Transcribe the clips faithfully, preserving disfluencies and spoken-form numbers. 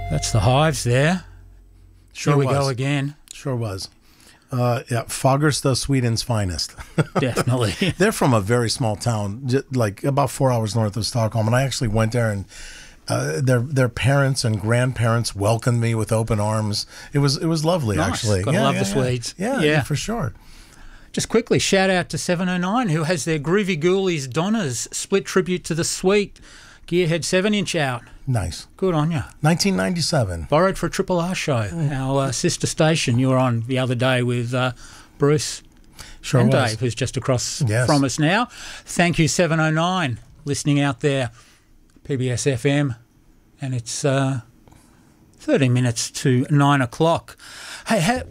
That's the Hives there. Sure Here we was. go again. Sure was. Uh, yeah, Fagersta, Sweden's finest. Definitely. They're from a very small town, j- like about four hours north of Stockholm, and I actually went there, and uh, their their parents and grandparents welcomed me with open arms. It was it was lovely, Nice. actually. Gotta yeah, love yeah, the yeah. Swedes. Yeah, Yeah. yeah, for sure. Just quickly, shout out to seven oh nine, who has their Groovy Ghoulies Donnas split tribute to the Sweet Gearhead seven inch out. Nice. Good on you. nineteen ninety-seven. Borrowed for a Triple R show. Our uh, sister station you were on the other day with uh, Bruce Sure and was. Dave, who's just across Yes. from us now. Thank you, seven oh nine, listening out there, P B S F M. And it's uh, thirty minutes to nine o'clock. Hey, ha-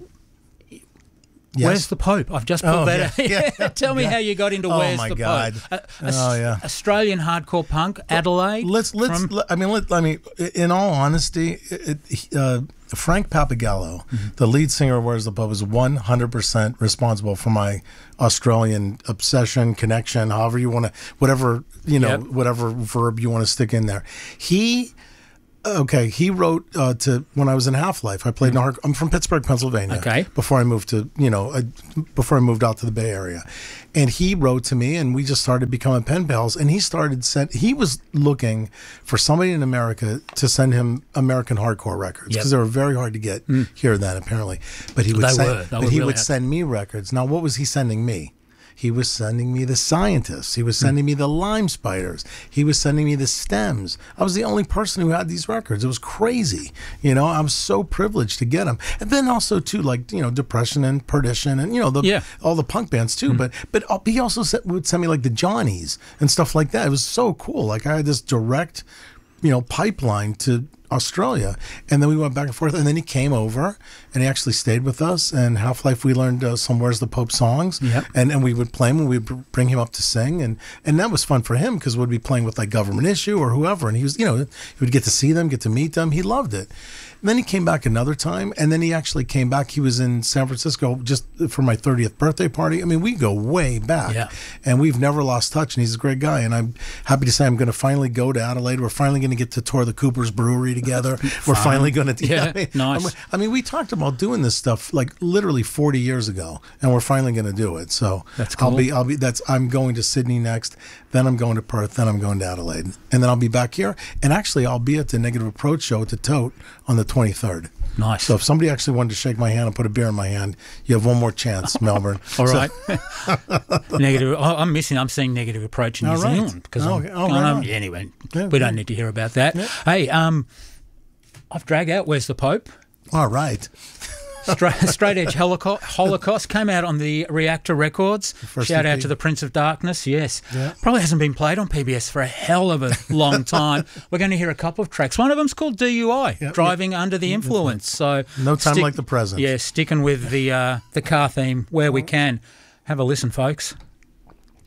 Yes. Where's the Pope? I've just put Oh, that yeah, out. yeah. Tell me Yeah. how you got into Oh, Where's my the God. Pope. A, a, Oh, yeah. Australian hardcore punk, Adelaide. Let's let's. from- let- I mean, let, I mean, in all honesty, it, it, uh, Frank Papagallo, Mm-hmm. the lead singer of Where's the Pub, is one hundred percent responsible for my Australian obsession, connection, however you want to, whatever you know, Yep. whatever verb you want to stick in there. He. Okay, he wrote uh, to when I was in Half Life. I played in a hard, I'm from Pittsburgh, Pennsylvania. Okay. Before I moved to you know, I, before I moved out to the Bay Area, and he wrote to me, and we just started becoming pen pals. And he started sent. He was looking for somebody in America to send him American hardcore records because Yep. they were very hard to get here then apparently. But he would They send, were. They but were he really would hard. send me records. Now, what was he sending me? He was sending me the Scientists. He was sending me the Lime Spiders. He was sending me the Stems. I was the only person who had these records. It was crazy. You know, I was so privileged to get them. And then also, too, like, you know, Depression and Perdition and, you know, the, Yeah. all the punk bands, too. But but he also sent, would send me, like, the Johnnies and stuff like that. It was so cool. Like, I had this direct, you know, pipeline to Australia, and then we went back and forth, and then he came over and he actually stayed with us. And Half-Life, we learned uh, some Where's the Pope songs, Yep. and and we would play them, and we'd br- bring him up to sing, and and that was fun for him because we'd be playing with like Government Issue or whoever, and he was, you know, he would get to see them, get to meet them. He loved it. And then he came back another time, and then he actually came back. He was in San Francisco just for my thirtieth birthday party. I mean, we go way back, Yeah. and we've never lost touch, and he's a great guy. And I'm happy to say I'm going to finally go to Adelaide. We're finally going to get to tour the Cooper's Brewery together. We're finally going to, Yeah, I mean, nice. I'm- I mean, we talked about doing this stuff like literally forty years ago, and we're finally going to do it. So That's I'll cool. be, I'll be. That's I'm going to Sydney next. Then I'm going to Perth. Then I'm going to Adelaide, and then I'll be back here. And actually, I'll be at the Negative Approach show at the Tote on the twenty-third. Nice. So if somebody actually wanted to shake my hand and put a beer in my hand, you have one more chance, Melbourne. All So- right. Negative. Oh, I'm missing. I'm seeing Negative Approach in New All right. Zealand because Oh, I'm okay. Oh, going right on- on. yeah, anyway, Yeah, we don't yeah. need to hear about that. Hey, um, I've dragged out Where's the Pope. All right. Straight, Straight Edge Holocaust, Holocaust came out on the Reactor Records. first Shout E out P. to the Prince of Darkness. Yes, Yeah. probably hasn't been played on P B S for a hell of a long time. We're going to hear a couple of tracks. One of them's called D U I, Yep, Driving Under the Influence. So No time like the present. Yeah, sticking with the uh, the car theme where we can. Have a listen, folks.